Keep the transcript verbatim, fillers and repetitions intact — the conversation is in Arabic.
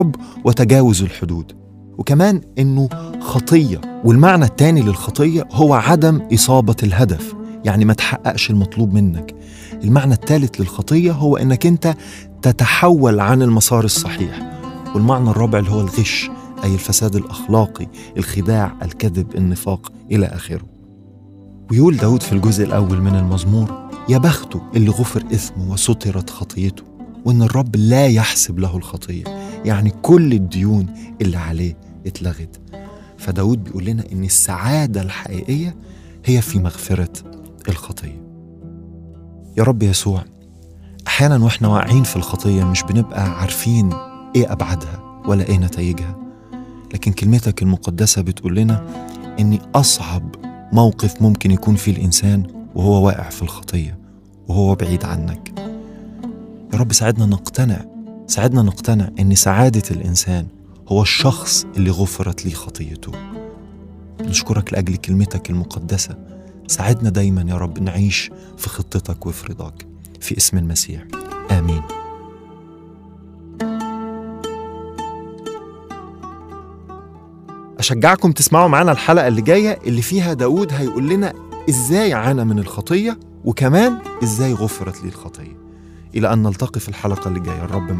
وتجاوز الحدود. وكمان إنه خطية، والمعنى التاني للخطية هو عدم إصابة الهدف، يعني ما تحققش المطلوب منك. المعنى الثالث للخطية هو إنك أنت تتحول عن المسار الصحيح. والمعنى الرابع اللي هو الغش، أي الفساد الأخلاقي، الخداع، الكذب، النفاق إلى آخره. ويقول داود في الجزء الأول من المزمور: يا بخته اللي غفر إثمه وسترت خطيته، وإن الرب لا يحسب له الخطية، يعني كل الديون اللي عليه اتلغت. فداود بيقول لنا إن السعادة الحقيقية هي في مغفرة الخطية. يا رب يسوع، أحيانا وإحنا واقعين في الخطية مش بنبقى عارفين إيه أبعادها ولا إيه نتائجها، لكن كلمتك المقدسة بتقول لنا إن أصعب موقف ممكن يكون فيه الإنسان وهو واقع في الخطية وهو بعيد عنك. يا رب ساعدنا نقتنع ساعدنا نقتنع إن سعادة الإنسان هو الشخص اللي غفرت ليه خطيته. نشكرك لأجل كلمتك المقدسة. ساعدنا دايما يا رب نعيش في خطتك وفي رضاك، في اسم المسيح، آمين. أشجعكم تسمعوا معنا الحلقة اللي جاية اللي فيها داود هيقول لنا إزاي عانى من الخطية، وكمان إزاي غفرت لي الخطية. إلى أن نلتقي في الحلقة اللي جاية، الرب معنا.